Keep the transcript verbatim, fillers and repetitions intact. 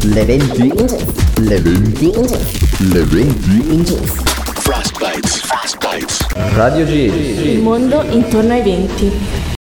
L'eventi. L'eventi. L'eventi. Fast Bites. Fast Bites. Radio G. Il mondo intorno ai venti.